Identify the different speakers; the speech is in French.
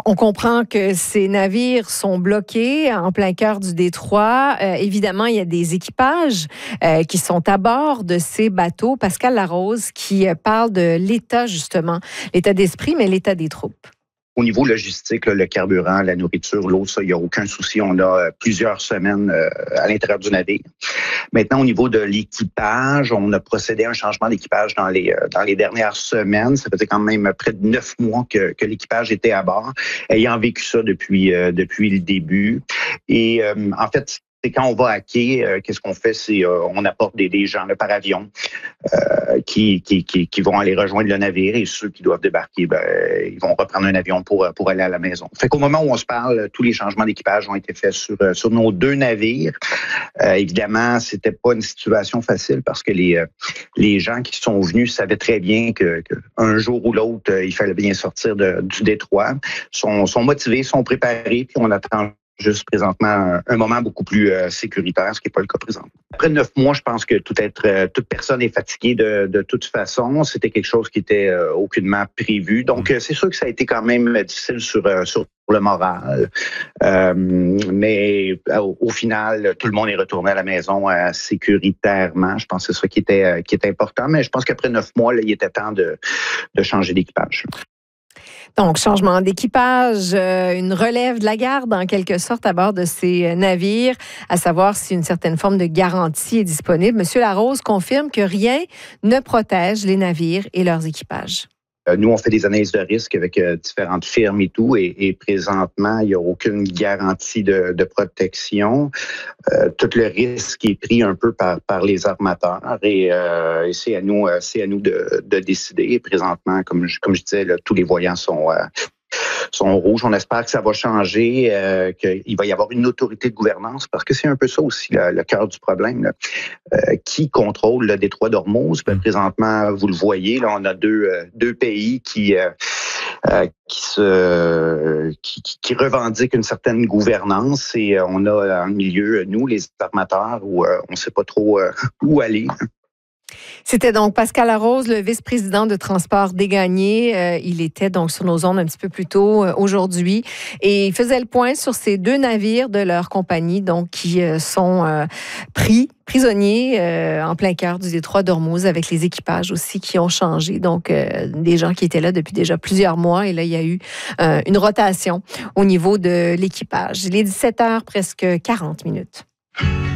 Speaker 1: On comprend que ces navires sont bloqués en plein cœur du détroit. Évidemment, il y a des équipages qui sont à bord de ces bateaux. Pascal Larose qui parle de l'état, justement, l'état d'esprit, mais l'état des troupes.
Speaker 2: Au niveau logistique, le carburant, la nourriture, l'eau, ça, il n'y a aucun souci. On a plusieurs semaines à l'intérieur du navire. Maintenant, au niveau de l'équipage, on a procédé à un changement d'équipage dans les dernières semaines. Ça faisait quand même près de 9 mois que l'équipage était à bord, ayant vécu ça depuis le début. Et en fait, c'est quand on va à quai, qu'est-ce qu'on fait? C'est on apporte des gens là, par avion qui vont aller rejoindre le navire, et ceux qui doivent débarquer, ils vont reprendre un avion pour aller à la maison. Fait qu'au moment où on se parle, tous les changements d'équipage ont été faits sur nos 2 navires. Évidemment, c'était pas une situation facile parce que les gens qui sont venus savaient très bien que un jour ou l'autre, il fallait bien sortir du détroit. Sont motivés, sont préparés, puis on attend juste présentement un moment beaucoup plus sécuritaire, ce qui n'est pas le cas présent. Après 9 mois, je pense que toute personne est fatiguée de toute façon. C'était quelque chose qui était aucunement prévu. Donc, c'est sûr que ça a été quand même difficile sur le moral. Mais au final, tout le monde est retourné à la maison sécuritairement. Je pense que c'est ça qui était important. Mais je pense qu'après 9 mois, là, il était temps de changer d'équipage.
Speaker 1: Donc, changement d'équipage, une relève de la garde, en quelque sorte, à bord de ces navires, à savoir si une certaine forme de garantie est disponible. Monsieur Larose confirme que rien ne protège les navires et leurs équipages.
Speaker 2: Nous, on fait des analyses de risque avec différentes firmes et tout, et présentement, il n'y a aucune garantie de protection. Tout le risque est pris un peu par les armateurs, et c'est à nous de décider. Et présentement, comme je disais, là, tous les voyants sont rouges. On espère que ça va changer, qu'il va y avoir une autorité de gouvernance, parce que c'est un peu ça aussi le cœur du problème. Là. Qui contrôle le détroit d'Ormuz? Présentement, vous le voyez, là, on a deux pays qui revendiquent une certaine gouvernance, et on a en milieu, nous, les armateurs, où on ne sait pas trop où aller.
Speaker 1: C'était donc Pascal Larose, le vice-président de Transport des Gagnés. Il était donc sur nos ondes un petit peu plus tôt aujourd'hui, et il faisait le point sur ces 2 navires de leur compagnie, donc qui sont prisonniers en plein cœur du détroit d'Ormuz, avec les équipages aussi qui ont changé. Donc, des gens qui étaient là depuis déjà plusieurs mois, et là, il y a eu une rotation au niveau de l'équipage. Il est 17h, presque 40 minutes.